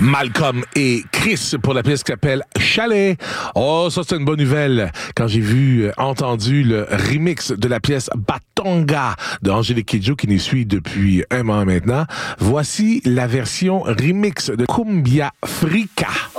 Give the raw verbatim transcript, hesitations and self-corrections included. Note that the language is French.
Malcolm et Chris pour la pièce qui s'appelle Chalet. Oh, ça c'est une bonne nouvelle. Quand j'ai vu, euh, entendu le remix de la pièce Batonga de Angélique Kidjo qui nous suit depuis un mois maintenant, voici la version remix de Cumbia Frica.